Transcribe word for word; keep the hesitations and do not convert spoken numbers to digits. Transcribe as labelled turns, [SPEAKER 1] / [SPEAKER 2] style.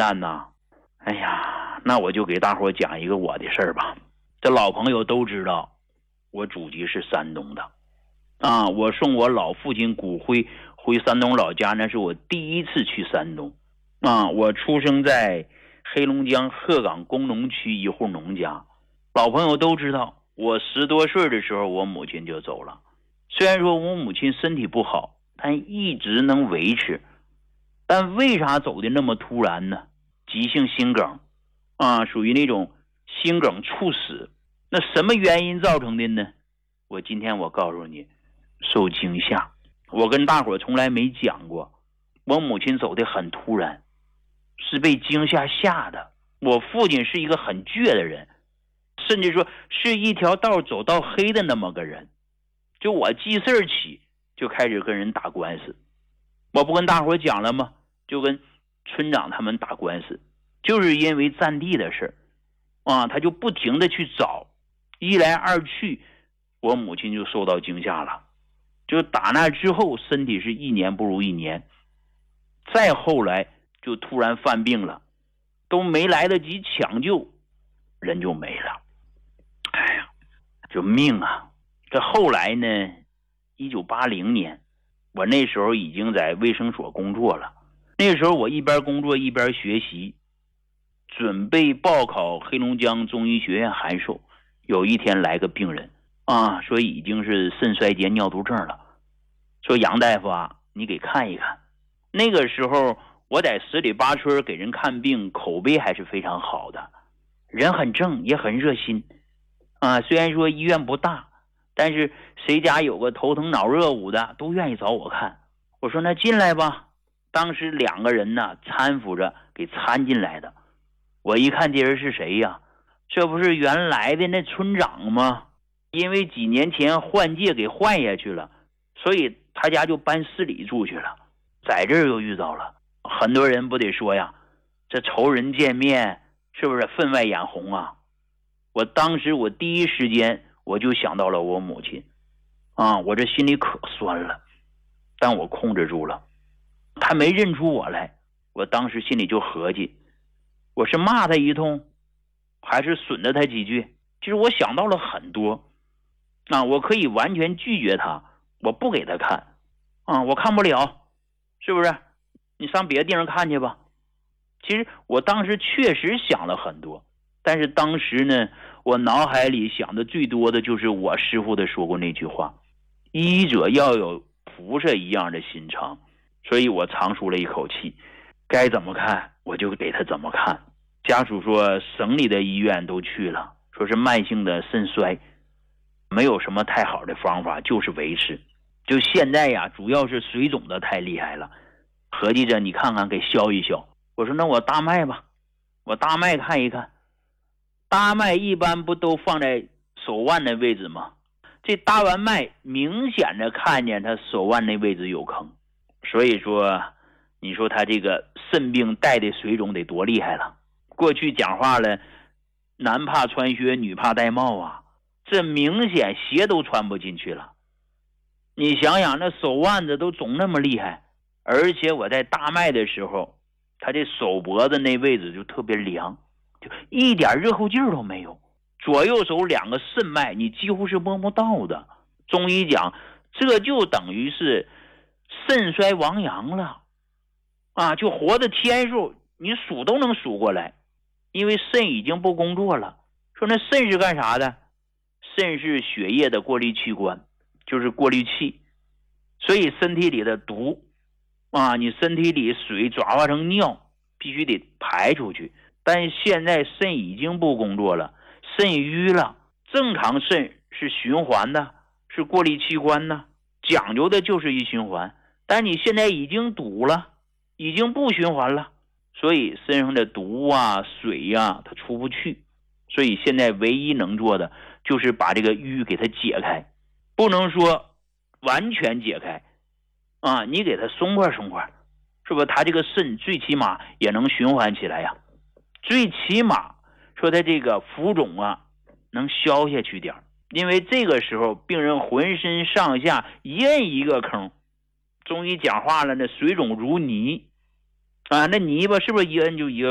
[SPEAKER 1] 难呐。哎呀，那我就给大伙讲一个我的事儿吧。这老朋友都知道，我祖籍是山东的啊。我送我老父亲骨灰回山东老家，那是我第一次去山东啊。我出生在黑龙江鹤岗工农区一户农家。老朋友都知道，我十多岁的时候，我母亲就走了。虽然说我母亲身体不好，但一直能维持。但为啥走的那么突然呢？急性心梗啊，属于那种心梗猝死。那什么原因造成的呢？我今天我告诉你，受惊吓。我跟大伙从来没讲过，我母亲走的很突然，是被惊吓吓的。我父亲是一个很倔的人，甚至说是一条道走到黑的那么个人。就我记事起就开始跟人打官司。我不跟大伙讲了吗？就跟村长他们打官司，就是因为占地的事啊，他就不停的去找，一来二去，我母亲就受到惊吓了。就打那之后，身体是一年不如一年，再后来就突然犯病了，都没来得及抢救，人就没了。哎呀，就命啊！这后来呢，一九八零年，我那时候已经在卫生所工作了。那时候我一边工作一边学习，准备报考黑龙江中医学院函授。有一天来个病人啊，说已经是肾衰竭尿毒症了，说杨大夫啊，你给看一看。那个时候我在十里八村给人看病，口碑还是非常好的，人很正也很热心啊。虽然说医院不大，但是谁家有个头疼脑热捂的都愿意找我看。我说那进来吧。当时两个人呢搀扶着给搀进来的。我一看这人是谁呀？这不是原来的那村长吗？因为几年前换届给换下去了，所以他家就搬市里住去了。在这儿又遇到了，很多人不得说呀，这仇人见面是不是分外眼红啊？我当时我第一时间我就想到了我母亲啊，我这心里可酸了，但我控制住了。他没认出我来，我当时心里就合计，我是骂他一通还是损了他几句。其实我想到了很多啊，我可以完全拒绝他，我不给他看啊，我看不了，是不是？你上别的地方看去吧。其实我当时确实想了很多，但是当时呢，我脑海里想的最多的就是我师父的说过那句话，医者要有菩萨一样的心肠。所以我长舒了一口气，该怎么看我就给他怎么看。家属说省里的医院都去了，说是慢性的肾衰，没有什么太好的方法，就是维持。就现在呀，主要是水肿的太厉害了，合计着你看看给消一消。我说那我大脉吧，我大脉看一看。大脉一般不都放在手腕的位置吗？这大完脉明显的看见他手腕那位置有坑。所以说你说他这个肾病带的水肿得多厉害了。过去讲话了，男怕穿靴女怕戴帽啊，这明显鞋都穿不进去了。你想想那手腕子都肿那么厉害，而且我在大脉的时候，他这手脖子那位置就特别凉，就一点热乎劲儿都没有。左右手两个肾脉你几乎是摸不到的。中医讲这就等于是肾衰亡阳了啊，就活的天数你数都能数过来，因为肾已经不工作了。说那肾是干啥的？肾是血液的过滤器官，就是过滤器。所以身体里的毒啊，你身体里水转化成尿必须得排出去，但现在肾已经不工作了，肾淤了。正常肾是循环的，是过滤器官呢，讲究的就是一循环。但你现在已经堵了，已经不循环了，所以身上的毒啊水啊它出不去。所以现在唯一能做的就是把这个淤给它解开，不能说完全解开啊，你给它松快松快，是不是？它这个肾最起码也能循环起来呀，最起码说它这个浮肿啊能消下去点。因为这个时候病人浑身上下一摁一个坑，中医讲话了，那水肿如泥啊，那泥巴是不是一摁就一个